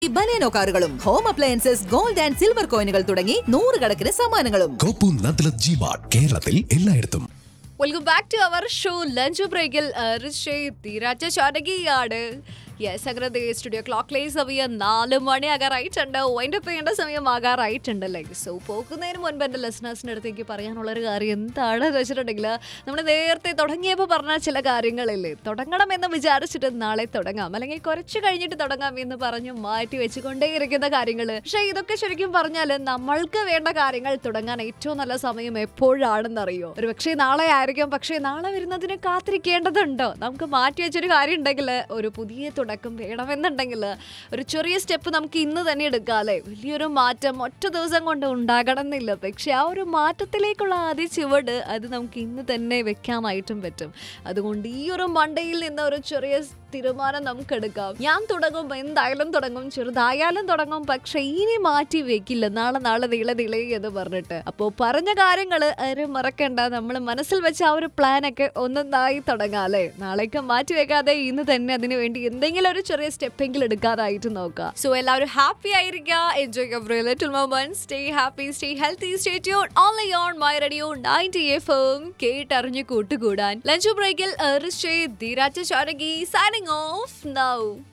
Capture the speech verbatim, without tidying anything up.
Baleno കാറുകളും home appliances gold and silver കോയിനുകൾ തുടങ്ങി നൂറുകണക്കിന് സമ്മാനങ്ങളും. കോപ്പൂർ നദ്ലത് ജിമാർട്ട്, കേരളത്തിൽ എല്ലായിടത്തും. Welcome back to our show lunch ബ്രേക്കിൽ തീരാച്ച ചാനകിയാണ്. യെസ്, അങ്ങനെ സ്റ്റുഡിയോ ക്ലോക്കിലെ സമയം നാല് മണി ആകാറായിട്ടുണ്ട്. വൈൻഡപ്പ് ചെയ്യേണ്ട സമയം ആകാറായിട്ടുണ്ടല്ലേ. സോ പോകുന്നതിന് മുൻപ് എൻ്റെ ലിസണേഴ്സിൻ്റെ അടുത്തേക്ക് പറയാനുള്ളൊരു കാര്യം എന്താണെന്ന് വെച്ചിട്ടുണ്ടെങ്കിൽ, നമ്മൾ നേരത്തെ തുടങ്ങിയപ്പോൾ പറഞ്ഞ ചില കാര്യങ്ങളില്ലേ, തുടങ്ങണം എന്ന് വിചാരിച്ചിട്ട് നാളെ തുടങ്ങാം, അല്ലെങ്കിൽ കുറച്ച് കഴിഞ്ഞിട്ട് തുടങ്ങാം എന്ന് പറഞ്ഞ് മാറ്റി വെച്ചുകൊണ്ടേയിരിക്കുന്ന കാര്യങ്ങൾ. പക്ഷേ ഇതൊക്കെ ശരിക്കും പറഞ്ഞാൽ നമ്മൾക്ക് വേണ്ട കാര്യങ്ങൾ തുടങ്ങാൻ ഏറ്റവും നല്ല സമയം എപ്പോഴാണെന്നറിയോ? ഒരു പക്ഷേ നാളെ ആയിരിക്കും. പക്ഷേ നാളെ വരുന്നതിന് കാത്തിരിക്കേണ്ടതുണ്ടോ? നമുക്ക് മാറ്റി വെച്ചൊരു കാര്യം ഉണ്ടെങ്കിൽ, ഒരു പുതിയ തുടക്കം വേണമെന്നുണ്ടെങ്കിൽ ഒരു ചെറിയ സ്റ്റെപ്പ് നമുക്ക് ഇന്ന് തന്നെ എടുക്കാല്ലേ. വലിയൊരു മാറ്റം ഒറ്റ ദിവസം കൊണ്ട് ഉണ്ടാകണം എന്നില്ല. പക്ഷെ ആ ഒരു മാറ്റത്തിലേക്കുള്ള ആദ്യ ചുവട് അത് നമുക്ക് ഇന്ന് തന്നെ വെക്കാനായിട്ടും പറ്റും. അതുകൊണ്ട് ഈ ഒരു മണ്ടയിൽ നിന്ന് ഒരു ചെറിയ തീരുമാനം നമുക്ക് എടുക്കാം. ഞാൻ തുടങ്ങും, എന്തായാലും തുടങ്ങും, ചെറുതായാലും തുടങ്ങും, പക്ഷെ ഇനി മാറ്റി വെക്കില്ല, നാളെ നാളെ നീളെ നീളെ എന്ന് പറഞ്ഞിട്ട്. അപ്പോൾ പറഞ്ഞ കാര്യങ്ങൾ ആരും മറക്കണ്ട. നമ്മൾ മനസ്സിൽ വെച്ച ആ ഒരു പ്ലാനൊക്കെ ഒന്നൊന്നായി തുടങ്ങാം അല്ലേ. നാളേക്ക് മാറ്റി വെക്കാതെ ഇന്ന് തന്നെ അതിനു വേണ്ടി എന്തെങ്കിലും ഒരു ചെറിയ സ്റ്റെപ്പെങ്കിലും എടുക്കാനായിട്ട് നോക്കാം. സോ എല്ലാവരും ഹാപ്പി ആയിരിക്കുക. Enjoy every little moments. Stay happy, stay healthy, stay tuned only on my radio ninety F M. കേട്ടറിഞ്ഞ് കൂട്ടുകൂടാൻ ലഞ്ച് ബ്രേക്കിൽ ധീരാജ ചാനകി signing off now.